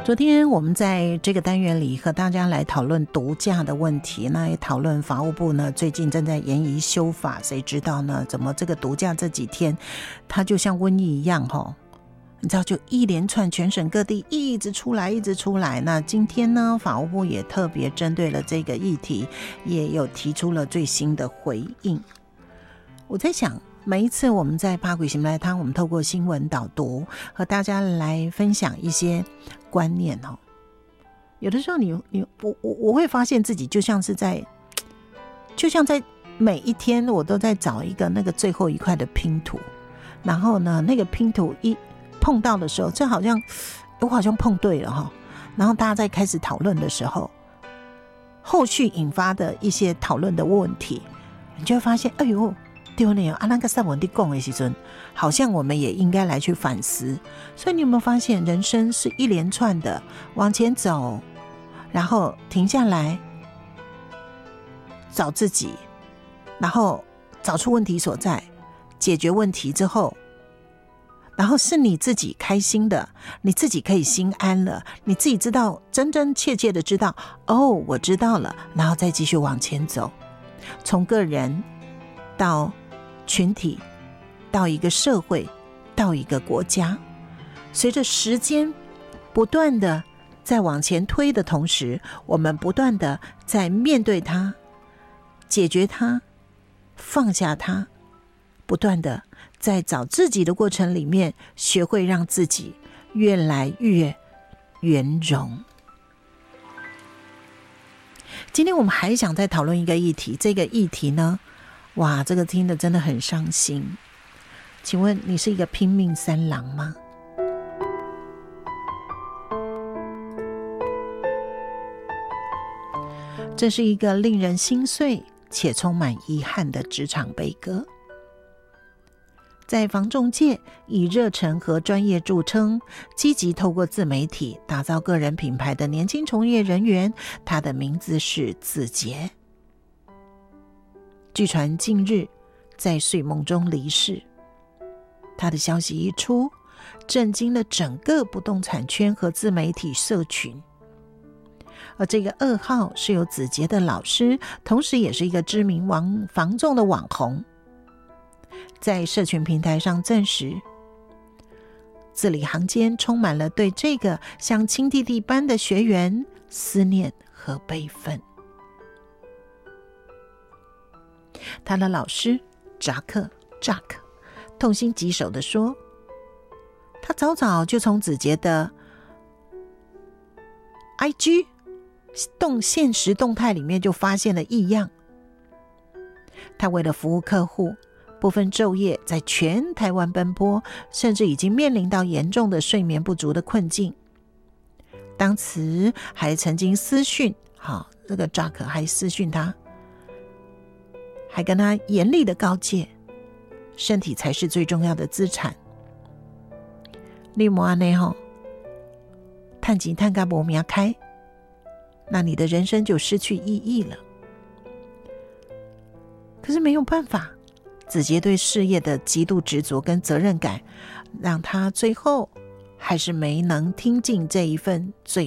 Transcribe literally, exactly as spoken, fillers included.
昨天我们在这个单元里和大家来讨论毒驾的问题，那也讨论法务部呢最近正在研议修法，谁知道呢怎么这个毒驾这几天它就像瘟疫一样齁，你知道就一连串全省各地一直出来一直出来。那今天呢法务部也特别针对了这个议题，也有提出了最新的回应。我在想每一次我们在八鬼行来汤，我们透过新闻导读和大家来分享一些观念哦。有的时候你你我我我会发现自己就像是在就像在每一天我都在找一个那个最后一块的拼图，然后呢那个拼图一碰到的时候，这好像我好像碰对了哈，然后大家在开始讨论的时候，后续引发的一些讨论的问题，你就会发现哎呦对呢啊，那个上文的讲的时候，好像我们也应该来去反思。所以你有没有发现，人生是一连串的往前走，然后停下来找自己，然后找出问题所在，解决问题之后，然后是你自己开心的，你自己可以心安了，你自己知道真真切切的知道哦我知道了，然后再继续往前走，从个人到群体，到一个社会，到一个国家，随着时间不断的在往前推的同时，我们不断的在面对它，解决它，放下它，不断的在找自己的过程里面，学会让自己越来越圆融。今天我们还想再讨论一个议题，这个议题呢哇，这个听得真的很伤心。请问你是一个拼命三郎吗？这是一个令人心碎且充满遗憾的职场悲歌。在房仲界以热忱和专业著称，积极透过自媒体打造个人品牌的年轻从业人员，他的名字是子杰。据传近日在睡梦中离世，他的消息一出，震惊了整个不动产圈和自媒体社群。而这个噩耗是由子杰的老师，同时也是一个知名网房仲的网红，在社群平台上证实，字里行间充满了对这个像亲弟弟般的学员思念和悲愤。他的老师扎克 Jack 痛心疾首地说，他早早就从子杰的 I G 动现实动态里面就发现了异样。他为了服务客户，不分昼夜在全台湾奔波，甚至已经面临到严重的睡眠不足的困境。当时还曾经私讯，好，这个 Jack 还私讯他，还跟他严厉的告诫，身体才是最重要的资产。你不这样赚钱赚到没命开，那你的人生就失去意义了。可是没有办法，子杰对事业的极度执着跟责任感，让他最后还是没能听进这一份最